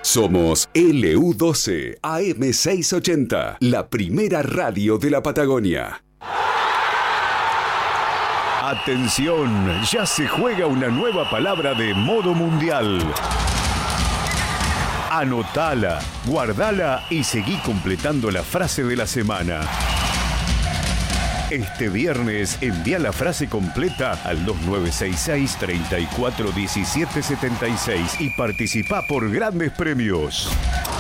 Somos LU12 AM680, la primera radio de la Patagonia. Atención, ya se juega una nueva palabra de modo mundial. Anotala, guardala y seguí completando la frase de la semana. Este viernes envía la frase completa al 2966 34 17 76 y participa por grandes premios.